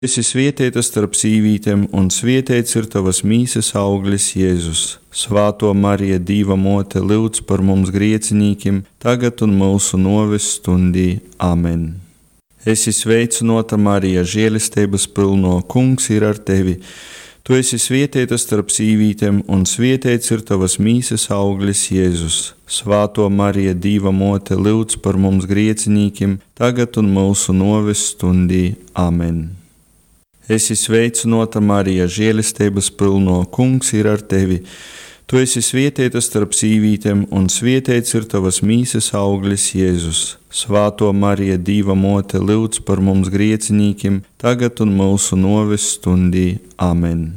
Esi svētīta starp sīvītēm, un svētīts ir tavas mīsas auglis, Jēzus. Svāto Marija, Dīva mote, lūdz par mums griecinīkiem, tagad un mūsu noves stundī. Amen. Esi sveicināta, Marija, žēlistības pilno, Kungs ir ar tevi. Tu esi svētīta starp sīvītēm, un svētīts ir tavas mīsas auglis, Jēzus. Svāto Marija, Dīva mote, lūdz par mums griecinīkiem, tagad un mūsu noves stundī. Amen. Esi sveicināta, Marija, žēlistības pilno, Kungs ir ar tevi. Tu esi svētīta starp sīvītēm, un svētīts ir tavas mīsas auglis, Jēzus. Svāto Marija, Dīva mote, lūdz par mums griecinīkiem, tagad un mūsu noves stundī. Amen.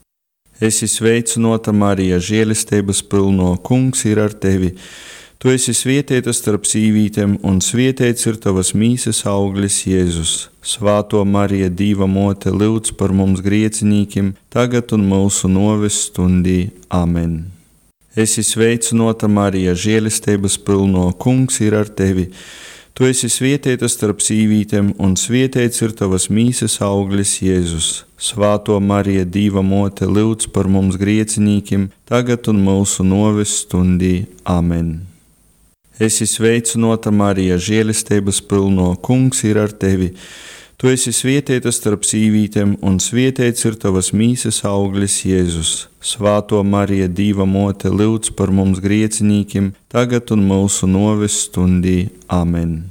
Esi sveicināta, Marija, žēlistības pilno, Kungs ir ar tevi. Tu esi svētīta starp sīvītēm, un svētīts ir tavas mīsas auglis, Jēzus. Svāto Marija, Dīva mote, lūdz par mums griecinīkiem, tagad un mūsu noves stundī. Amen. Esi sveicināta, Marija, žēlistības pilno, Kungs ir ar tevi. Tu esi svētīta starp sīvītēm, un svētīts ir tavas mīsas auglis, Jēzus. Svāto Marija, Dīva mote, lūdz par mums griecinīkiem, tagad un mūsu noves stundī. Amen. Esi sveicināta, Marija, žēlistības pilno, Kungs ir ar tevi. Tu esi svētīta starp sīvītēm, un svētīts ir tavas mīsas auglis, Jēzus. Svāto Marija, Dīva mote, lūdz par mums griecinīkiem, tagad un mūsu noves stundī. Amen.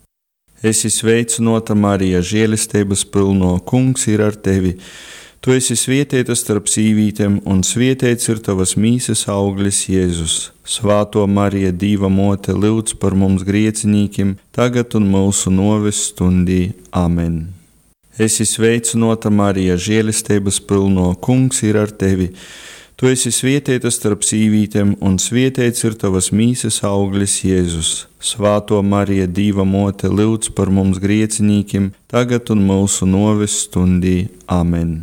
Esi sveicināta, Marija, žēlistības pilno, Kungs ir ar tevi. Tu esi svētīta starp sīvītēm, un svētīts ir tavas mīsas auglis, Jēzus. Svāto Marija, Dīva mote, lūdz par mums griecinīkiem, tagad un mūsu noves stundī. Amen. Esi sveicināta, Marija, žēlistības pilno, Kungs ir ar tevi. Tu esi svētīta starp sīvītēm, un svētīts ir tavas mīsas auglis, Jēzus. Svāto Marija, Dīva mote, lūdz par mums griecinīkiem, tagad un mūsu noves stundī. Amen.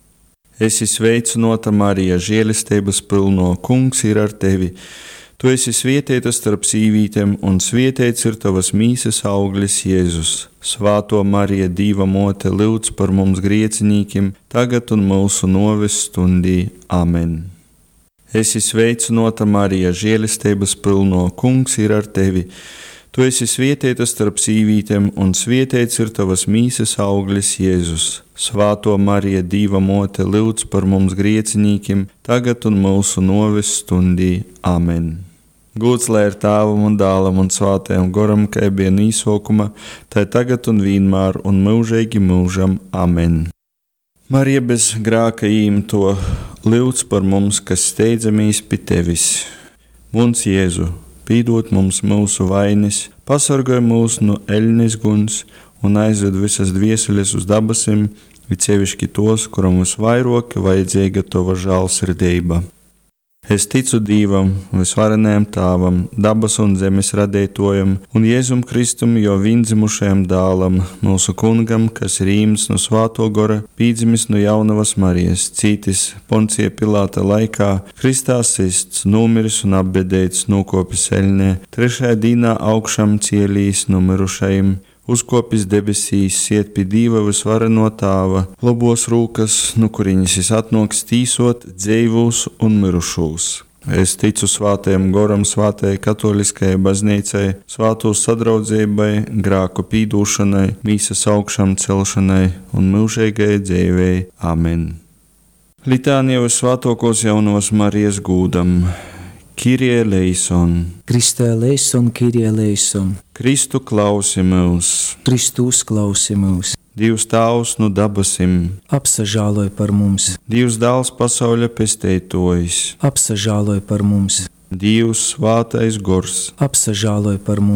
Esi sveicināta, Marija, žēlistības pilno, Kungs ir ar tevi. Tu esi svētīta starp sīvītēm, un svētīts ir tavas mīsas auglis, Jēzus. Svāto Marija, Dīva mote, lūdz par mums griecinīkiem, tagad un mūsu noves stundī. Amen. Esi sveicināta, Marija, žēlistības pilno, Kungs ir ar tevi. Tu esi svētīta starp sīvītēm, un svētīts ir tavas mīsas auglis, Jēzus. Svāto Marija, Dīva mote, lūdz par mums griecinīkiem, tagad un mūsu noves stundī. Amen. Gods lai ir Tēvam un Dēlam un Svētajam Garam, kā bija no sākuma, tā tagad un vienmēr un mūžīgi mūžam. Amen. Marija bez grēka īmto, lūdz par mums, kas steidzamies pie tevis. Mums Jēzu, pīdot mums mūsu vainas, pasargāj mūs no eļļas guns un aizved visas dvieseles uz dabasim, it sevišķi tos, kuram visvairāk vajadzīga tava žēlsirdība. Es ticu Dievam, visvarenajam Tēvam, dabas un zemes radītājam, un Jēzum Kristum, jo viendzimušajam dēlam, mūsu kungam, kas ir īmts no Svētā Gara, pīdzimis no jaunavas Marijas, cītis Poncija Pilāta laikā, Kristā sists, nomiris un apbedēts, nokopis eļļā, trešajā dienā augšām cielīs no mirušajiem, uzkopis debesīs, iet pie Dieva visvareno Tēva, labos rūkas, no kurienes atnāks tīsot dzīvos un mirušos. Es ticu Svētajam Garam, Svētajai Katoliskajai baznīcai, Svēto sadraudzībai, grēku pīdūšanai, mīsas augšām celšanai un mūžīgai dzīvei. Amen. Litānija Visvētākos jaunavas Marijas gūdam. Kyrie eleison. Kristē eleison, Kyrie eleison. Kristu klausi mūs. Kristus klausi mūs. Dievs Tēvs no dabasim. Apsažāloj par mums. Dievs Dēls pasaules pestētojs. Apsažāloj par mums. Dievs Svētais Gors. Apsažāloj par mums.